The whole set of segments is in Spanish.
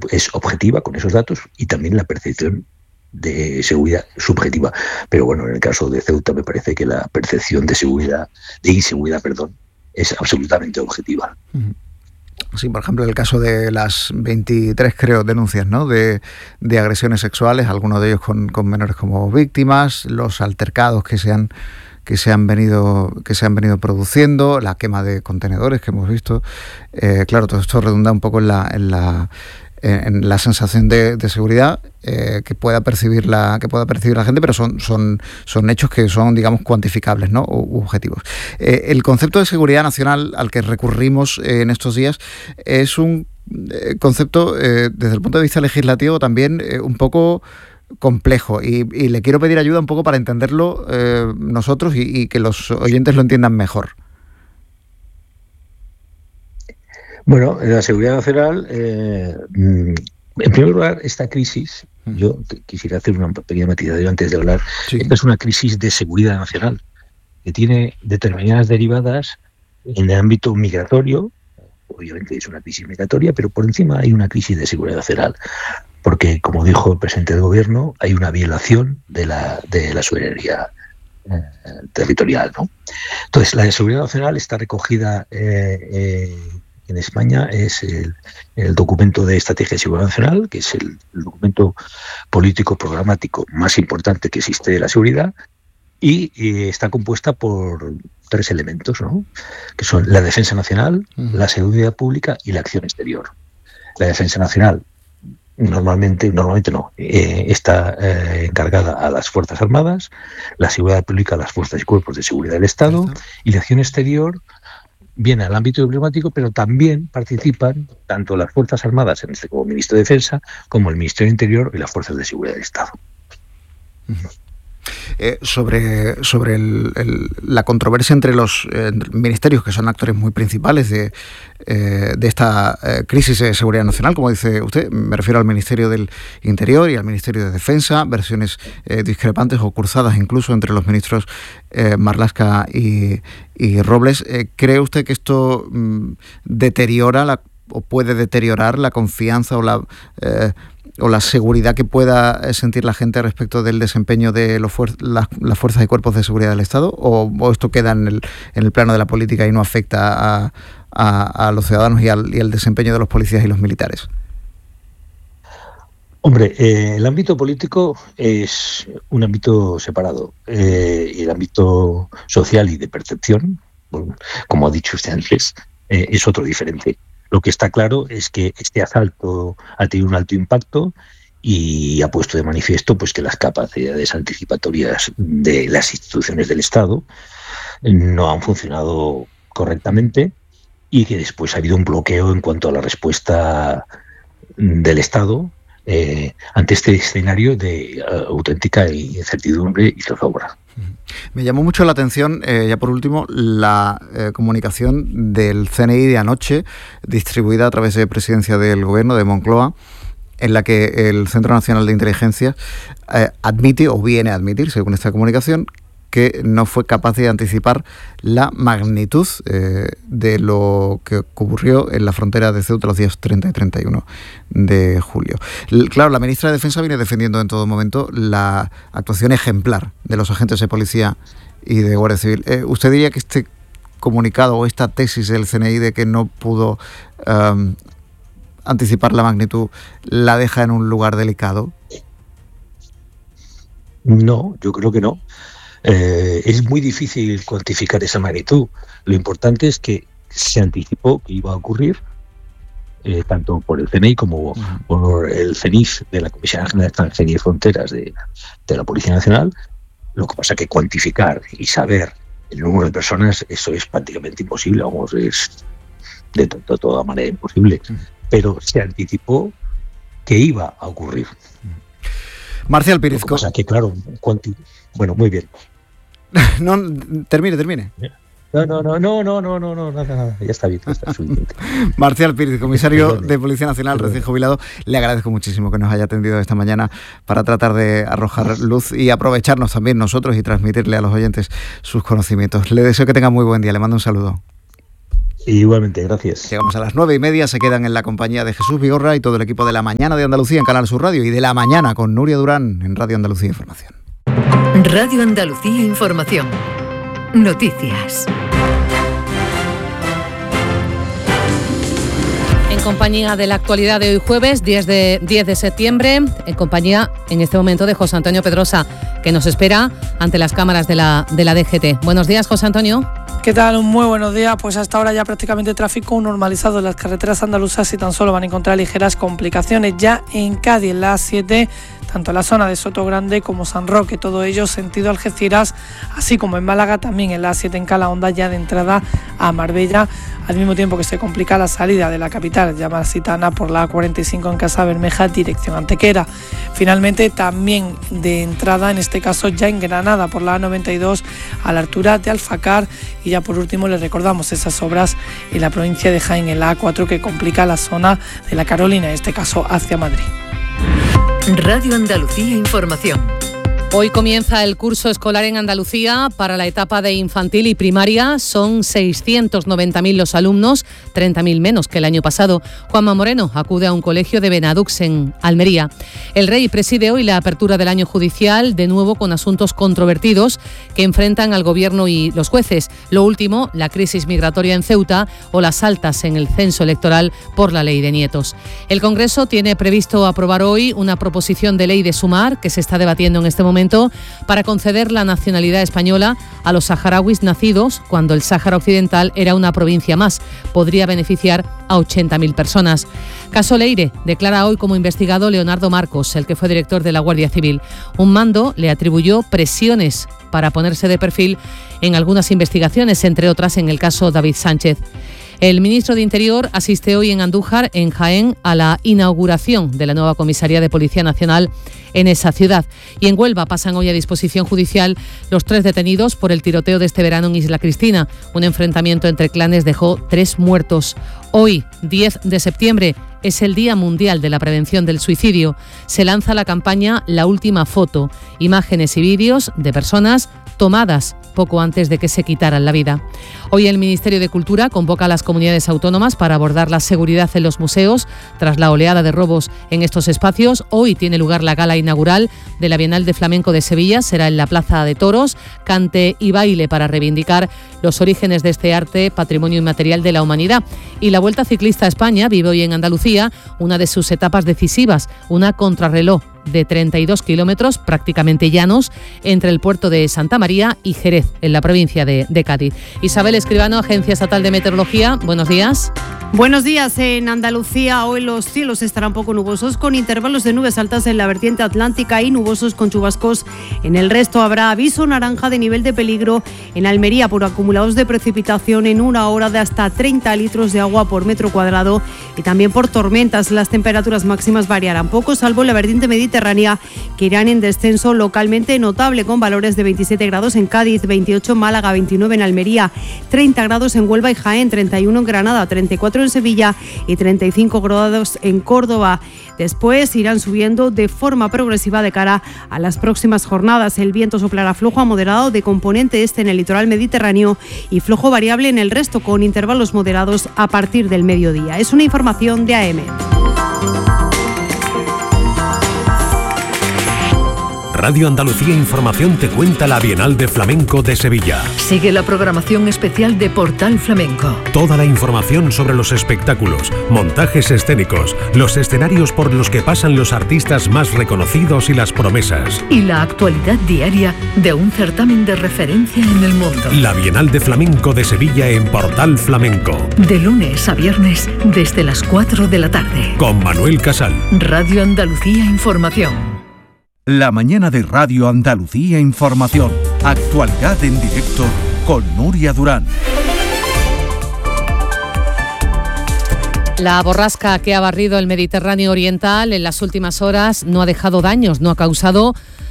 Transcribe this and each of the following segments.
es objetiva con esos datos y también la percepción de seguridad subjetiva. Pero bueno, en el caso de Ceuta me parece que la percepción de inseguridad, es absolutamente objetiva. Sí, por ejemplo, en el caso de las 23, creo, denuncias, ¿no?, de agresiones sexuales, algunos de ellos con menores como víctimas, los altercados que se han venido produciendo, la quema de contenedores que hemos visto. Claro, todo esto redunda un poco en la sensación de seguridad que pueda percibir la gente, pero son hechos que son, digamos, cuantificables, ¿no?, u objetivos. El concepto de seguridad nacional al que recurrimos en estos días es un concepto, desde el punto de vista legislativo, también un poco complejo, y le quiero pedir ayuda un poco para entenderlo nosotros y que los oyentes lo entiendan mejor. Bueno, la seguridad nacional, en primer lugar, esta crisis, yo quisiera hacer una pequeña matización antes de hablar. Sí. Esta es una crisis de seguridad nacional que tiene determinadas derivadas en el ámbito migratorio. Obviamente es una crisis migratoria, pero por encima hay una crisis de seguridad nacional, porque, como dijo el presidente del gobierno, hay una violación de la soberanía territorial, ¿no? Entonces, la seguridad nacional está recogida en España, es el documento de estrategia de seguridad nacional, que es el documento político programático más importante que existe de la seguridad, y está compuesta por 3 elementos, ¿no?, que son la defensa nacional, la seguridad pública y la acción exterior. La defensa nacional normalmente no, está encargada a las Fuerzas Armadas, la seguridad pública a las fuerzas y cuerpos de seguridad del Estado, y la acción exterior viene al ámbito diplomático, pero también participan tanto las Fuerzas Armadas, en este como el Ministerio de Defensa, como el Ministerio de Interior y las Fuerzas de Seguridad del Estado. Sobre la controversia entre los ministerios, que son actores muy principales de esta crisis de seguridad nacional, como dice usted, me refiero al Ministerio del Interior y al Ministerio de Defensa, versiones discrepantes o cruzadas incluso entre los ministros Marlaska y Robles. ¿Cree usted que esto deteriora o puede deteriorar la confianza o la seguridad que pueda sentir la gente respecto del desempeño de las fuerzas y cuerpos de seguridad del Estado? ¿O esto queda en el plano de la política y no afecta a los ciudadanos y al desempeño de los policías y los militares? Hombre, el ámbito político es un ámbito separado. Y el ámbito social y de percepción, bueno, como ha dicho usted antes, es otro diferente. Lo que está claro es que este asalto ha tenido un alto impacto y ha puesto de manifiesto pues que las capacidades anticipatorias de las instituciones del Estado no han funcionado correctamente, y que después ha habido un bloqueo en cuanto a la respuesta del Estado ante este escenario de auténtica incertidumbre y zozobra. Me llamó mucho la atención, ya por último, la comunicación del CNI de anoche, distribuida a través de Presidencia del Gobierno de Moncloa, en la que el Centro Nacional de Inteligencia admite, o viene a admitir, según esta comunicación, que no fue capaz de anticipar la magnitud de lo que ocurrió en la frontera de Ceuta los días 30 y 31 de julio. Claro, la ministra de Defensa viene defendiendo en todo momento la actuación ejemplar de los agentes de policía y de Guardia Civil. ¿Usted diría que este comunicado o esta tesis del CNI de que no pudo anticipar la magnitud la deja en un lugar delicado? No, yo creo que no. Es muy difícil cuantificar esa magnitud. Lo importante es que se anticipó que iba a ocurrir, tanto por el CNI como por el CENIF de la Comisión Nacional de Extranjería y Fronteras de la Policía Nacional. Lo que pasa es que cuantificar y saber el número de personas, eso es prácticamente imposible, es de toda manera imposible. Pero se anticipó que iba a ocurrir. Marcial Píriz. Lo que pasa es que, claro, bueno, muy bien. No, termine. No, nada, ya está bien, está suficiente. Marcial Píriz, comisario de Policía Nacional, recién jubilado, le agradezco muchísimo que nos haya atendido esta mañana para tratar de arrojar luz y aprovecharnos también nosotros y transmitirle a los oyentes sus conocimientos. Le deseo que tenga muy buen día, le mando un saludo. Igualmente, gracias. Llegamos a las 9:30, se quedan en la compañía de Jesús Vigorra y todo el equipo de La Mañana de Andalucía en Canal Sur Radio y de La Mañana con Nuria Durán en Radio Andalucía Información. Radio Andalucía Información. Noticias. En compañía de la actualidad de hoy jueves, 10 de septiembre, en compañía en este momento de José Antonio Pedrosa, que nos espera ante las cámaras de la DGT. Buenos días, José Antonio. ¿Qué tal? Muy buenos días. Pues hasta ahora ya prácticamente tráfico normalizado en las carreteras andaluzas y tan solo van a encontrar ligeras complicaciones ya en Cádiz, en la A7, tanto en la zona de Sotogrande como San Roque, todo ello sentido Algeciras, así como en Málaga, también en la A7 en Calahonda, ya de entrada a Marbella, al mismo tiempo que se complica la salida de la capital yamalsitana por la A45 en Casa Bermeja, dirección Antequera. Finalmente, también de entrada, en este caso ya en Granada, por la A92 a la altura de Alfacar. Y ya por último les recordamos esas obras en la provincia de Jaén, en la A4, que complica la zona de la Carolina, en este caso hacia Madrid. Radio Andalucía Información. Hoy comienza el curso escolar en Andalucía para la etapa de infantil y primaria. Son 690.000 los alumnos, 30.000 menos que el año pasado. Juanma Moreno acude a un colegio de Benadux en Almería. El Rey preside hoy la apertura del año judicial, de nuevo con asuntos controvertidos que enfrentan al Gobierno y los jueces. Lo último, la crisis migratoria en Ceuta o las altas en el censo electoral por la ley de nietos. El Congreso tiene previsto aprobar hoy una proposición de ley de Sumar que se está debatiendo en este momento para conceder la nacionalidad española a los saharauis nacidos cuando el Sáhara Occidental era una provincia más. Podría beneficiar a 80.000 personas. Caso Leire declara hoy como investigado Leonardo Marcos, el que fue director de la Guardia Civil. Un mando le atribuyó presiones para ponerse de perfil en algunas investigaciones, entre otras en el caso David Sánchez. El ministro de Interior asiste hoy en Andújar, en Jaén, a la inauguración de la nueva comisaría de Policía Nacional en esa ciudad. Y en Huelva pasan hoy a disposición judicial los 3 detenidos por el tiroteo de este verano en Isla Cristina. Un enfrentamiento entre clanes dejó 3 muertos. Hoy, 10 de septiembre, es el Día Mundial de la Prevención del Suicidio. Se lanza la campaña La Última Foto, imágenes y vídeos de personas tomadas poco antes de que se quitaran la vida. Hoy el Ministerio de Cultura convoca a las comunidades autónomas para abordar la seguridad en los museos tras la oleada de robos en estos espacios. Hoy tiene lugar la gala inaugural de la Bienal de Flamenco de Sevilla, será en la Plaza de Toros, cante y baile para reivindicar los orígenes de este arte, patrimonio inmaterial de la humanidad. Y la Vuelta Ciclista a España vive hoy en Andalucía una de sus etapas decisivas, una contrarreloj de 32 kilómetros prácticamente llanos entre el puerto de Santa María y Jerez, en la provincia de Cádiz. Isabel Escribano, Agencia Estatal de Meteorología, buenos días. Buenos días. En Andalucía hoy los cielos estarán poco nubosos, con intervalos de nubes altas en la vertiente atlántica y nubosos con chubascos. En el resto habrá aviso naranja de nivel de peligro en Almería por acumulados de precipitación en una hora de hasta 30 litros de agua por metro cuadrado y también por tormentas. Las temperaturas máximas variarán poco, salvo en la vertiente mediterránea, que irán en descenso localmente notable, con valores de 27 grados en Cádiz, 28 en Málaga, 29 en Almería, 30 grados en Huelva y Jaén, 31 en Granada, 34 en Sevilla y 35 grados en Córdoba. Después irán subiendo de forma progresiva de cara a las próximas jornadas. El viento soplará flojo a moderado de componente este en el litoral mediterráneo y flojo variable en el resto, con intervalos moderados a partir del mediodía. Es una información de AM. Radio Andalucía Información te cuenta la Bienal de Flamenco de Sevilla. Sigue la programación especial de Portal Flamenco. Toda la información sobre los espectáculos, montajes escénicos, los escenarios por los que pasan los artistas más reconocidos y las promesas. Y la actualidad diaria de un certamen de referencia en el mundo. La Bienal de Flamenco de Sevilla en Portal Flamenco. De lunes a viernes desde las 4 de la tarde. Con Manuel Casal. Radio Andalucía Información. La mañana de Radio Andalucía Información. Actualidad en directo con Nuria Durán. La borrasca que ha barrido el Mediterráneo oriental en las últimas horas no ha dejado daños, no ha causado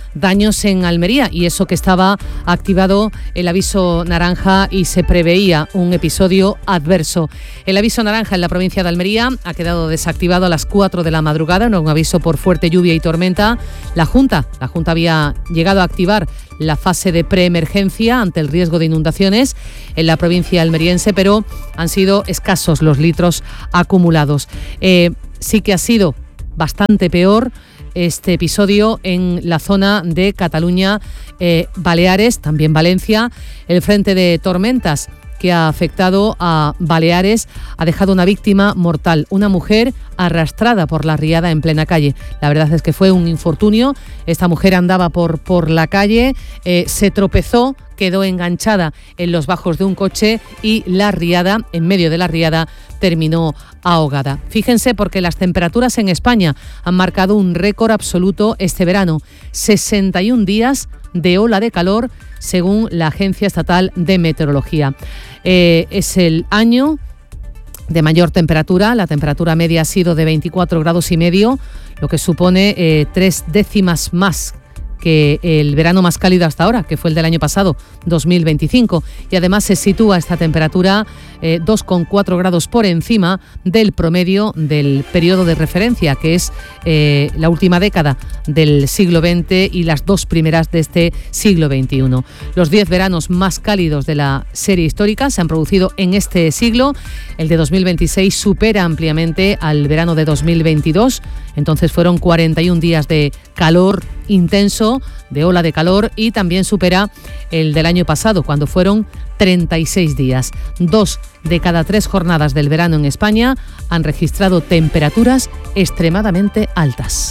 daños en Almería, y eso que estaba activado el aviso naranja y se preveía un episodio adverso. El aviso naranja en la provincia de Almería ha quedado desactivado a las 4 de la madrugada, en un aviso por fuerte lluvia y tormenta. La Junta había llegado a activar la fase de preemergencia ante el riesgo de inundaciones en la provincia almeriense, pero han sido escasos los litros acumulados. Sí que ha sido bastante peor este episodio en la zona de Cataluña, Baleares, también Valencia. El frente de tormentas que ha afectado a Baleares ha dejado una víctima mortal, una mujer arrastrada por la riada en plena calle. La verdad es que fue un infortunio. Esta mujer andaba por la calle, se tropezó, quedó enganchada en los bajos de un coche y en medio de la riada, terminó ahogada. Fíjense, porque las temperaturas en España han marcado un récord absoluto este verano. 61 días de ola de calor, según la Agencia Estatal de Meteorología. Es el año de mayor temperatura. La temperatura media ha sido de 24 grados y medio, lo que supone 3 décimas más que el verano más cálido hasta ahora, que fue el del año pasado, 2025. Y además se sitúa esta temperatura 2,4 grados por encima del promedio del periodo de referencia, que es la última década del siglo XX y las 2 primeras de este siglo XXI. Los 10 veranos más cálidos de la serie histórica se han producido en este siglo. El de 2026 supera ampliamente al verano de 2022. Entonces fueron 41 días de calor intenso, de ola de calor, y también supera el del año pasado, cuando fueron 36 días. 2 de cada 3 jornadas del verano en España han registrado temperaturas extremadamente altas.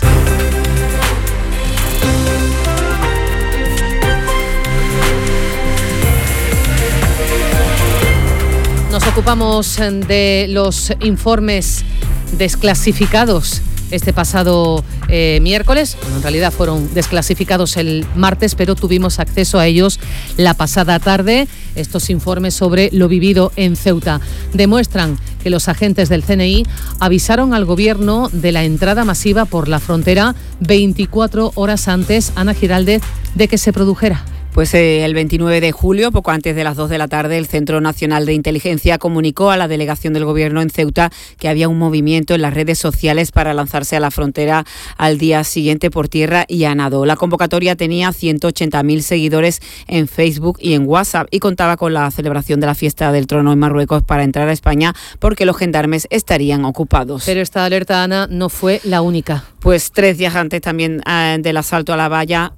Nos ocupamos de los informes desclasificados este pasado miércoles. Bueno, en realidad fueron desclasificados el martes, pero tuvimos acceso a ellos la pasada tarde. Estos informes sobre lo vivido en Ceuta demuestran que los agentes del CNI avisaron al gobierno de la entrada masiva por la frontera 24 horas antes, Ana Giraldez, de que se produjera. Pues el 29 de julio, poco antes de las 2 de la tarde, el Centro Nacional de Inteligencia comunicó a la delegación del Gobierno en Ceuta que había un movimiento en las redes sociales para lanzarse a la frontera al día siguiente por tierra y a nado. La convocatoria tenía 180.000 seguidores en Facebook y en WhatsApp y contaba con la celebración de la fiesta del trono en Marruecos para entrar a España, porque los gendarmes estarían ocupados. Pero esta alerta, Ana, no fue la única. Pues 3 días antes también del asalto a la valla,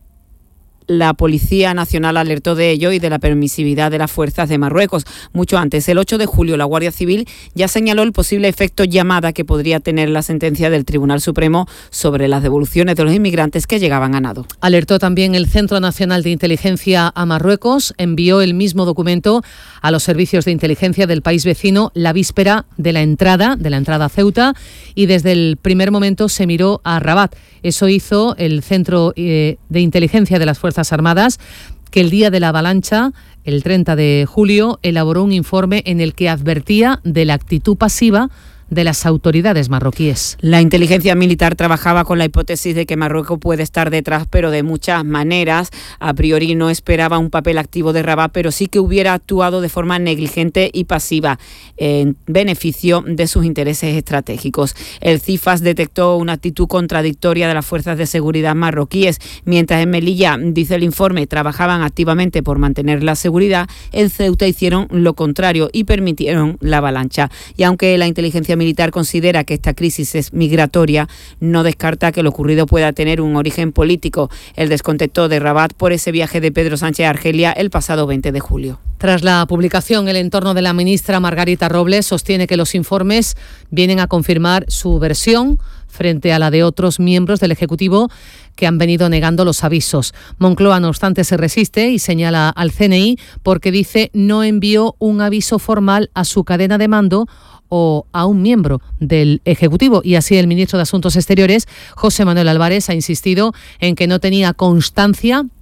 la Policía Nacional alertó de ello y de la permisividad de las fuerzas de Marruecos. Mucho antes, el 8 de julio, la Guardia Civil ya señaló el posible efecto llamada que podría tener la sentencia del Tribunal Supremo sobre las devoluciones de los inmigrantes que llegaban a nado. Alertó también el Centro Nacional de Inteligencia a Marruecos. Envió el mismo documento a los servicios de inteligencia del país vecino la víspera de la entrada a Ceuta, y desde el primer momento se miró a Rabat. Eso hizo el Centro de Inteligencia de las Fuerzas Armadas, que el día de la avalancha, el 30 de julio, elaboró un informe en el que advertía de la actitud pasiva de las autoridades marroquíes. La inteligencia militar trabajaba con la hipótesis de que Marruecos puede estar detrás, pero de muchas maneras. A priori no esperaba un papel activo de Rabat, pero sí que hubiera actuado de forma negligente y pasiva en beneficio de sus intereses estratégicos. El CIFAS detectó una actitud contradictoria de las fuerzas de seguridad marroquíes. Mientras en Melilla, dice el informe, trabajaban activamente por mantener la seguridad, en Ceuta hicieron lo contrario y permitieron la avalancha. Y aunque la inteligencia militar considera que esta crisis es migratoria, no descarta que lo ocurrido pueda tener un origen político. El descontento de Rabat por ese viaje de Pedro Sánchez a Argelia el pasado 20 de julio. Tras la publicación, el entorno de la ministra Margarita Robles sostiene que los informes vienen a confirmar su versión frente a la de otros miembros del Ejecutivo que han venido negando los avisos. Moncloa, no obstante, se resiste y señala al CNI porque dice no envió un aviso formal a su cadena de mando o a un miembro del Ejecutivo. Y así el ministro de Asuntos Exteriores, José Manuel Álvarez, ha insistido en que no tenía constancia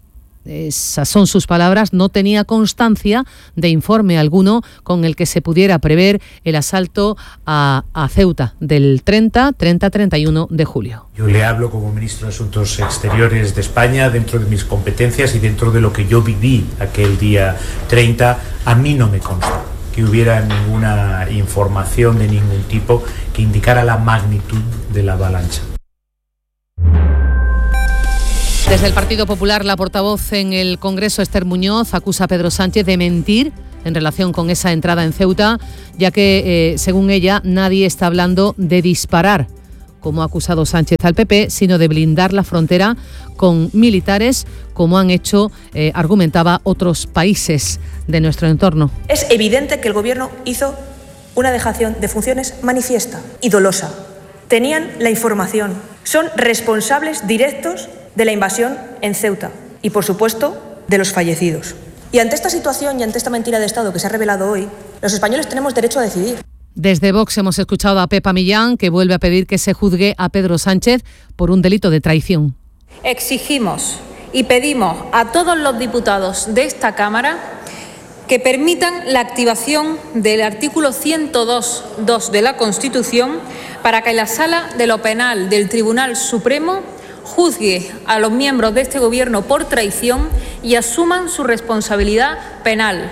esas son sus palabras, no tenía constancia de informe alguno con el que se pudiera prever el asalto a Ceuta del 30-31 de julio. Yo le hablo como ministro de Asuntos Exteriores de España dentro de mis competencias y dentro de lo que yo viví aquel día 30. A mí no me consta que hubiera ninguna información de ningún tipo que indicara la magnitud de la avalancha. Desde el Partido Popular, la portavoz en el Congreso, Esther Muñoz, acusa a Pedro Sánchez de mentir en relación con esa entrada en Ceuta, ya que, según ella, nadie está hablando de disparar, como ha acusado Sánchez al PP, sino de blindar la frontera con militares, como han hecho, argumentaba, otros países de nuestro entorno. Es evidente que el Gobierno hizo una dejación de funciones manifiesta y dolosa. Tenían la información, son responsables directos de la invasión en Ceuta y, por supuesto, de los fallecidos. Y ante esta situación y ante esta mentira de Estado que se ha revelado hoy, los españoles tenemos derecho a decidir. Desde Vox hemos escuchado a Pepa Millán, que vuelve a pedir que se juzgue a Pedro Sánchez por un delito de traición. Exigimos y pedimos a todos los diputados de esta Cámara que permitan la activación del artículo 102.2 de la Constitución para que la Sala de lo Penal del Tribunal Supremo juzgue a los miembros de este Gobierno por traición y asuman su responsabilidad penal.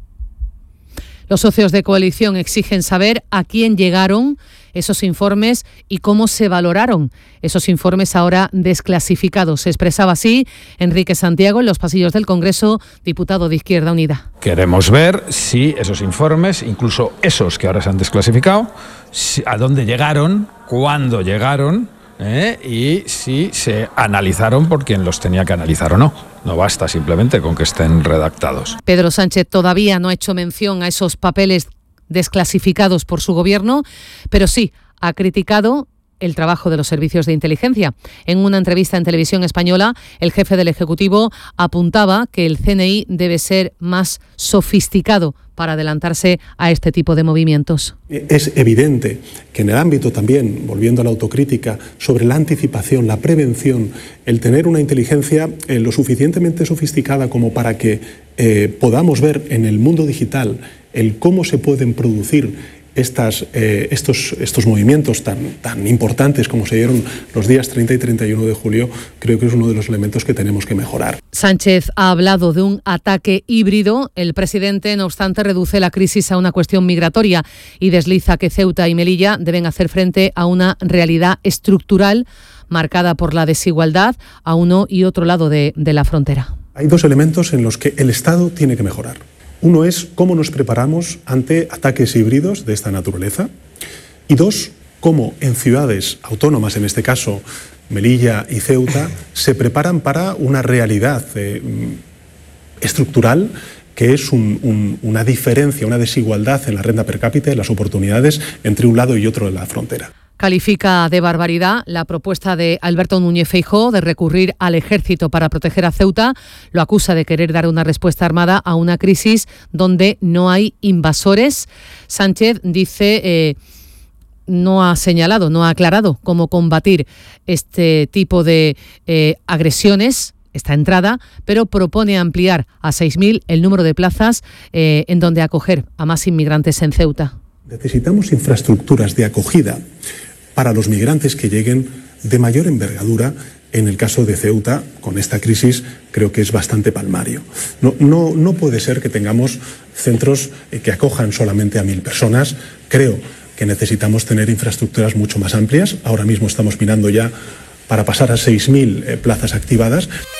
Los socios de coalición exigen saber a quién llegaron esos informes y cómo se valoraron esos informes ahora desclasificados. Se expresaba así Enrique Santiago en los pasillos del Congreso, diputado de Izquierda Unida. Queremos ver si esos informes, incluso esos que ahora se han desclasificado, a dónde llegaron, cuándo llegaron, y si se analizaron por quien los tenía que analizar o no. No basta simplemente con que estén redactados. Pedro Sánchez todavía no ha hecho mención a esos papeles desclasificados por su gobierno, pero sí ha criticado el trabajo de los servicios de inteligencia. En una entrevista en Televisión Española, el jefe del Ejecutivo apuntaba que el CNI debe ser más sofisticado para adelantarse a este tipo de movimientos. Es evidente que en el ámbito también, volviendo a la autocrítica, sobre la anticipación, la prevención, el tener una inteligencia lo suficientemente sofisticada como para que podamos ver en el mundo digital el cómo se pueden producir estos movimientos tan importantes como se dieron los días 30 y 31 de julio, creo que es uno de los elementos que tenemos que mejorar. Sánchez ha hablado de un ataque híbrido. El presidente, no obstante, reduce la crisis a una cuestión migratoria y desliza que Ceuta y Melilla deben hacer frente a una realidad estructural marcada por la desigualdad a uno y otro lado de la frontera. Hay dos elementos en los que el Estado tiene que mejorar. Uno es cómo nos preparamos ante ataques híbridos de esta naturaleza. Y dos, cómo en ciudades autónomas, en este caso Melilla y Ceuta, se preparan para una realidad estructural que es una diferencia, una desigualdad en la renta per cápita y las oportunidades entre un lado y otro de la frontera. Califica de barbaridad la propuesta de Alberto Núñez Feijóo de recurrir al ejército para proteger a Ceuta. Lo acusa de querer dar una respuesta armada a una crisis donde no hay invasores. Sánchez dice no ha señalado, no ha aclarado cómo combatir este tipo de agresiones, esta entrada, pero propone ampliar a 6.000 el número de plazas en donde acoger a más inmigrantes en Ceuta. Necesitamos infraestructuras de acogida para los migrantes que lleguen de mayor envergadura. En el caso de Ceuta, con esta crisis, creo que es bastante palmario. No puede ser que tengamos centros que acojan solamente a 1.000 personas. Creo que necesitamos tener infraestructuras mucho más amplias. Ahora mismo estamos mirando ya para pasar a 6.000 plazas activadas.